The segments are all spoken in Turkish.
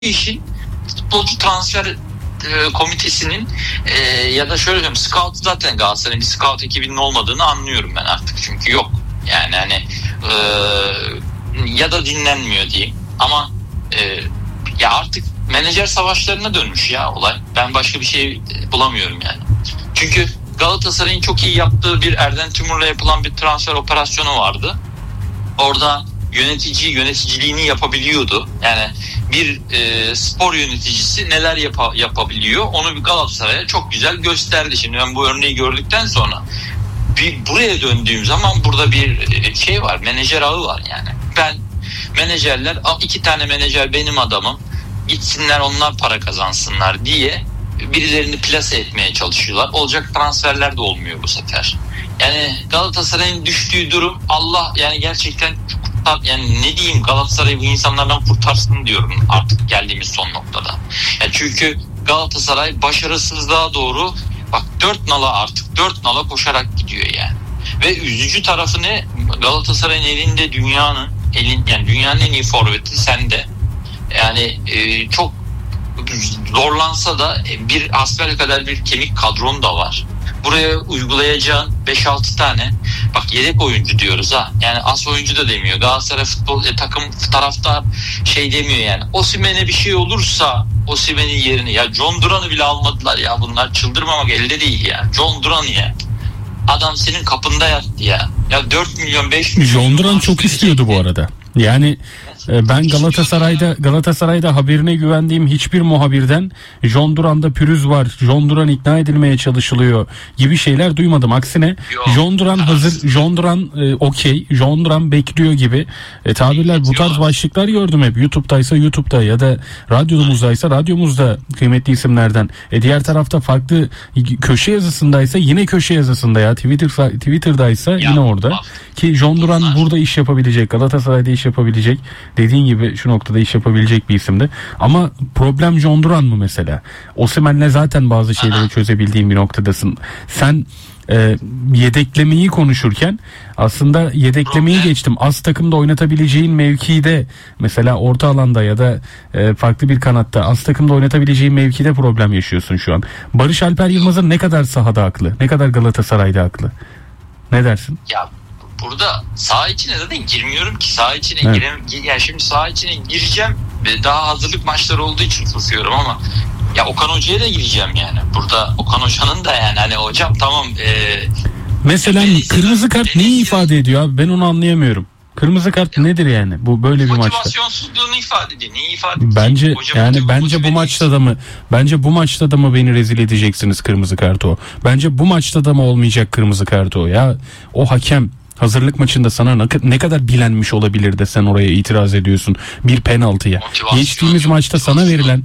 işin futbolcu transfer komitesinin ya da şöyle diyeyim, scout, zaten Galatasaray'ın bir scout ekibinin olmadığını anlıyorum ben artık, çünkü yok yani hani ya da dinlenmiyor diyeyim ama ya artık menajer savaşlarına dönmüş ya olay. Ben başka bir şey bulamıyorum yani. Çünkü Galatasaray'ın çok iyi yaptığı bir Erden Timur'la yapılan bir transfer operasyonu vardı. Orada yöneticiliğini yapabiliyordu. Yani bir spor yöneticisi neler yapabiliyor, onu bir Galatasaray'a çok güzel gösterdi. Şimdi ben bu örneği gördükten sonra buraya döndüğüm zaman burada bir şey var, menajer ağı var yani. Ben menajerler, 2 tane menajer benim adamım, gitsinler onlar para kazansınlar diye birilerini plase etmeye çalışıyorlar. Olacak transferler de olmuyor bu sefer. Yani Galatasaray'ın düştüğü durum, Allah yani gerçekten yani ne diyeyim, Galatasaray'ı bu insanlardan kurtarsın diyorum artık geldiğimiz son noktada. Yani çünkü Galatasaray başarısızlığa doğru bak 4 nala koşarak gidiyor yani. Ve üzücü tarafı ne? Galatasaray'ın elinde dünyanın en iyi forveti sende. Yani çok zorlansa da bir hasbelkader bir kemik kadron da var. Buraya uygulayacağın 5-6 tane, bak yedek oyuncu diyoruz ha. Yani as oyuncu da demiyor. Galatasaray futbol takım taraftar şey demiyor yani. Osimhen'e bir şey olursa Osimhen'in yerini, ya John Duran'ı bile almadılar ya, bunlar çıldırmamak elde değil ya. John Duran ya. Adam senin kapında yattı ya. Ya 4 milyon 5 milyon. John Duran çok istiyordu bu arada. Yani ben Galatasaray'da haberine güvendiğim hiçbir muhabirden John Duran'da pürüz var, John Duran ikna edilmeye çalışılıyor gibi şeyler duymadım. Aksine John Duran hazır, John Duran okey, John Duran bekliyor gibi tabirler, bu tarz başlıklar gördüm hep. YouTube'daysa YouTube'da ya da radyomuzdaysa radyomuzda kıymetli isimlerden. Diğer tarafta farklı köşe yazısındaysa yine köşe yazısında ya, Twitter'daysa yine orada. Ki John Duran burada iş yapabilecek, Galatasaray'da iş yapabilecek, dediğin gibi şu noktada iş yapabilecek bir isimdi. Ama problem John Duran mı mesela? Osimhen'le zaten bazı şeyleri çözebildiğin bir noktadasın. Sen yedeklemeyi konuşurken aslında yedeklemeyi geçtim. Az takımda oynatabileceğin mevkide, mesela orta alanda ya da farklı bir kanatta az takımda oynatabileceğin mevkide problem yaşıyorsun şu an. Barış Alper Yılmaz'ın ne kadar sahada haklı, ne kadar Galatasaray'da haklı? Ne dersin? Ya burada saha içine zaten girmiyorum ki, saha içine yani şimdi saha içine gireceğim ve daha hazırlık maçları olduğu için susuyorum ama ya Okan Hoca'ya da gireceğim yani. Burada Okan Hoca'nın da yani hani hocam tamam. Mesela kırmızı kart neyi ifade ediyor abi? Ben onu anlayamıyorum. Kırmızı kart nedir yani? Bu böyle bir maçta. Motivasyonsuzluğunu ifade ediyor. Neyi ifade ediyor? Bence bu maçta da mı beni rezil edeceksiniz kırmızı kartı o? Bence bu maçta da mı olmayacak kırmızı kartı o? Ya o hakem hazırlık maçında sana ne kadar bilenmiş olabilir de sen oraya itiraz ediyorsun bir penaltıya. Geçtiğimiz maçta sana verilen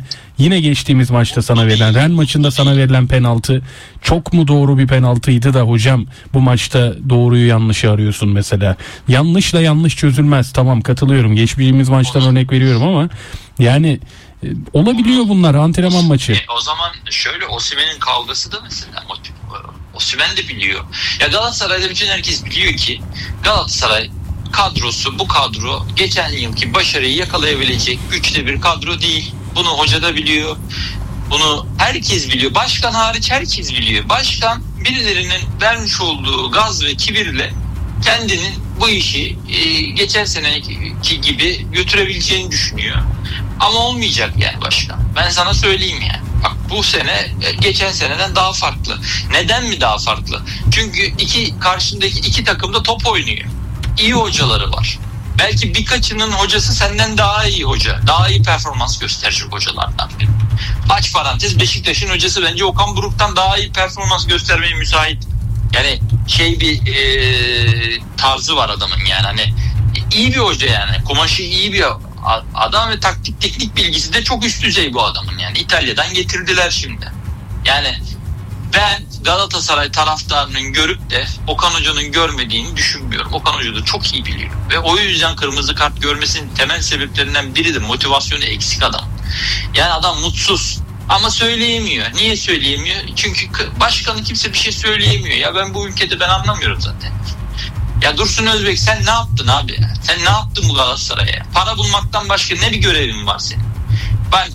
Ren maçında sana verilen penaltı çok mu doğru bir penaltıydı da hocam bu maçta doğruyu yanlışı arıyorsun mesela. Yanlışla yanlış çözülmez, tamam katılıyorum, geçtiğimiz maçtan örnek veriyorum ama yani olabiliyor bunlar, antrenman maçı. O zaman şöyle, Osimhen'in kavgası da mesela Osimhen de biliyor. Ya Galatasaray'da bütün herkes biliyor ki Galatasaray kadrosu, bu kadro geçen yılki başarıyı yakalayabilecek güçte bir kadro değil. Bunu hoca da biliyor. Bunu herkes biliyor. Başkan hariç herkes biliyor. Başkan birilerinin vermiş olduğu gaz ve kibirle kendinin bu işi geçen seneki gibi götürebileceğini düşünüyor. Ama olmayacak yani başkan. Ben sana söyleyeyim yani. Bak bu sene geçen seneden daha farklı. Neden mi daha farklı? Çünkü karşındaki iki takım da top oynuyor. İyi hocaları var. Belki birkaçının hocası senden daha iyi hoca. Daha iyi performans gösterecek hocalardan biri. Aç parantez, Beşiktaş'ın hocası bence Okan Buruk'tan daha iyi performans göstermeye müsait. Yani bir tarzı var adamın yani, hani iyi bir hoca yani. Kumaşı iyi bir adam ve teknik bilgisi de çok üst düzey bu adamın yani. İtalya'dan getirdiler şimdi. Yani ben Galatasaray taraftarının görüp de Okan Hoca'nın görmediğini düşünmüyorum. Okan Hoca da çok iyi biliyor. Ve o yüzden kırmızı kart görmesinin temel sebeplerinden biri de motivasyonu eksik adam. Yani adam mutsuz ama söyleyemiyor. Niye söyleyemiyor? Çünkü başkanı kimse bir şey söyleyemiyor. Ya ben bu ülkede anlamıyorum zaten. Ya Dursun Özbek, sen ne yaptın abi? Sen ne yaptın bu Galatasaray'a? Para bulmaktan başka ne bir görevin var senin?